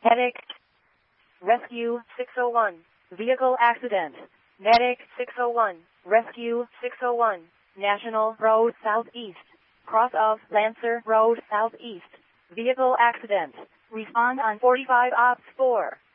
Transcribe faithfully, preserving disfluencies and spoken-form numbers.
Medic. Rescue six oh one. Vehicle accident. Medic six oh one. Rescue six oh one. National Road Southeast. Cross of Lancer Road Southeast. Vehicle accident. Respond on forty-five ops four.